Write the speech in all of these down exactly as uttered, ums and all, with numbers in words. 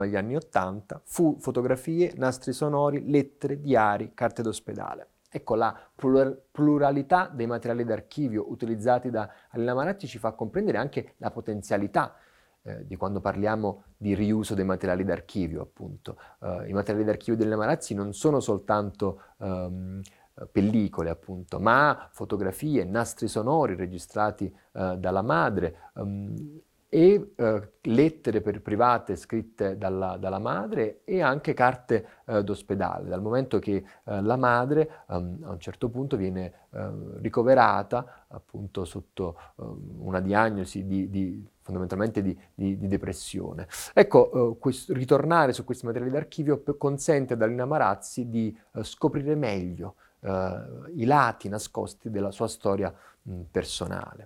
negli anni ottanta fu fotografie, nastri sonori, lettere, diari, carte d'ospedale. Ecco, la pluralità dei materiali d'archivio utilizzati da Alina Marazzi ci fa comprendere anche la potenzialità eh, di quando parliamo di riuso dei materiali d'archivio, appunto. Uh, I materiali d'archivio di Alina Marazzi non sono soltanto um, pellicole, appunto, ma fotografie, nastri sonori registrati uh, dalla madre, um, e eh, lettere per private scritte dalla, dalla madre e anche carte eh, d'ospedale, dal momento che eh, la madre um, a un certo punto viene eh, ricoverata appunto sotto um, una diagnosi di, di fondamentalmente di, di, di depressione. Ecco, eh, questo, ritornare su questi materiali d'archivio p- consente ad Alina Marazzi di eh, scoprire meglio eh, i lati nascosti della sua storia mh, personale.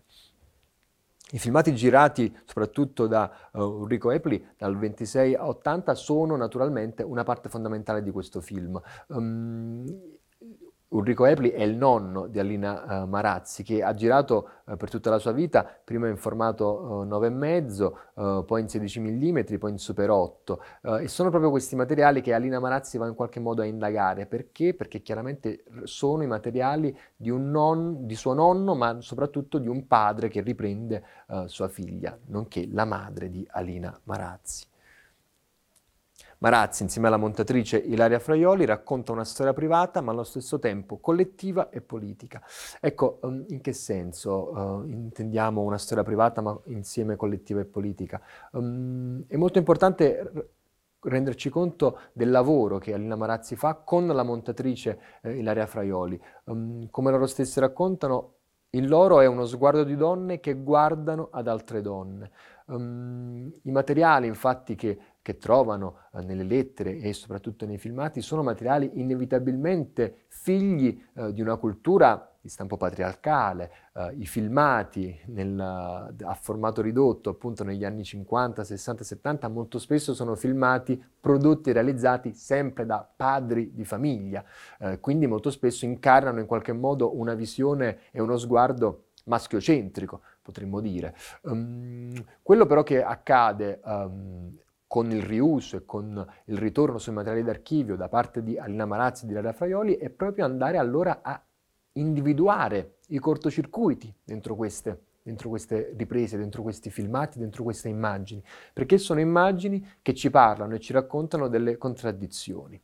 I filmati girati soprattutto da uh, Enrico Epli dal ventisei a ottanta sono naturalmente una parte fondamentale di questo film. Um, Enrico Epli è il nonno di Alina uh, Marazzi, che ha girato uh, per tutta la sua vita, prima in formato uh, nove virgola cinque, uh, poi in sedici millimetri, poi in Super otto. Uh, e sono proprio questi materiali che Alina Marazzi va in qualche modo a indagare. Perché? Perché chiaramente sono i materiali di, un non, di suo nonno, ma soprattutto di un padre che riprende uh, sua figlia, nonché la madre di Alina Marazzi. Marazzi, insieme alla montatrice Ilaria Fraioli, racconta una storia privata, ma allo stesso tempo collettiva e politica. Ecco, in che senso uh, intendiamo una storia privata, ma insieme collettiva e politica? Um, è molto importante renderci conto del lavoro che Alina Marazzi fa con la montatrice eh, Ilaria Fraioli. Um, come loro stessi raccontano, il loro è uno sguardo di donne che guardano ad altre donne. Um, I materiali, infatti, che che trovano eh, nelle lettere e soprattutto nei filmati sono materiali inevitabilmente figli eh, di una cultura di stampo patriarcale. Eh, I filmati nel, a formato ridotto appunto negli anni cinquanta, sessanta, settanta molto spesso sono filmati prodotti e realizzati sempre da padri di famiglia, eh, quindi molto spesso incarnano in qualche modo una visione e uno sguardo maschiocentrico, potremmo dire. Um, quello però che accade um, con il riuso e con il ritorno sui materiali d'archivio da parte di Alina Marazzi e di Ilaria Fraioli è proprio andare allora a individuare i cortocircuiti dentro queste, dentro queste riprese, dentro questi filmati, dentro queste immagini, perché sono immagini che ci parlano e ci raccontano delle contraddizioni.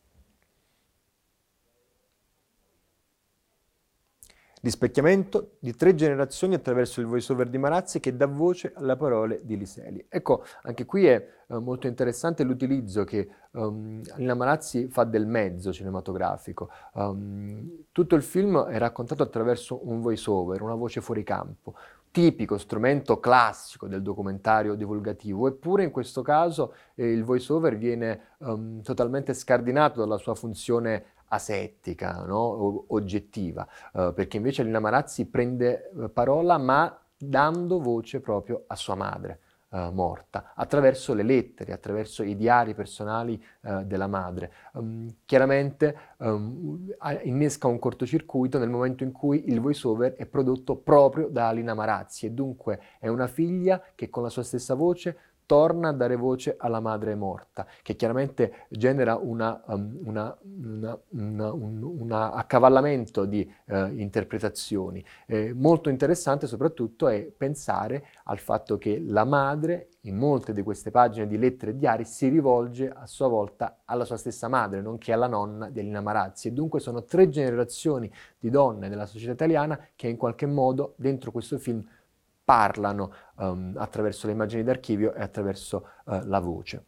Rispecchiamento di tre generazioni attraverso il voiceover di Marazzi che dà voce alle parole di Liseli. Ecco, anche qui è eh, molto interessante l'utilizzo che um, Alina Marazzi fa del mezzo cinematografico. Um, tutto il film è raccontato attraverso un voiceover, una voce fuori campo, tipico strumento classico del documentario divulgativo, eppure in questo caso eh, il voiceover viene um, totalmente scardinato dalla sua funzione asettica, no? O- oggettiva, uh, perché invece Alina Marazzi prende uh, parola ma dando voce proprio a sua madre uh, morta, attraverso le lettere, attraverso i diari personali uh, della madre. Um, chiaramente um, innesca un cortocircuito nel momento in cui il voiceover è prodotto proprio da Alina Marazzi e dunque è una figlia che con la sua stessa voce torna a dare voce alla madre morta, che chiaramente genera una, um, una, una, una, un una accavallamento di uh, interpretazioni. Eh, molto interessante soprattutto è pensare al fatto che la madre, in molte di queste pagine di lettere e diari, si rivolge a sua volta alla sua stessa madre, nonché alla nonna di Alina Marazzi. E dunque sono tre generazioni di donne della società italiana che in qualche modo dentro questo film parlano um, attraverso le immagini d'archivio e attraverso uh, la voce.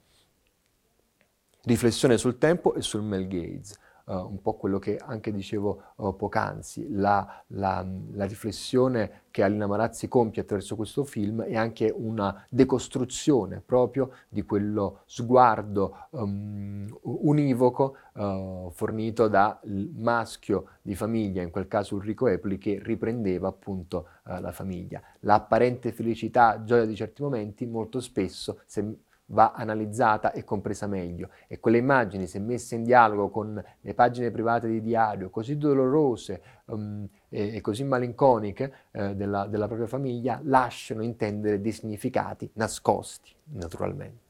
Riflessione sul tempo e sul male gaze, uh, un po' quello che anche dicevo uh, poc'anzi, la, la, la riflessione che Alina Marazzi compie attraverso questo film è anche una decostruzione proprio di quello sguardo um, univoco uh, fornito dal maschio di famiglia, in quel caso Enrico Epli, che riprendeva appunto uh, la famiglia. L'apparente felicità, gioia di certi momenti, molto spesso, se va analizzata e compresa meglio, e quelle immagini, se messe in dialogo con le pagine private di diario così dolorose um, e, e così malinconiche eh, della, della propria famiglia, lasciano intendere dei significati nascosti, naturalmente.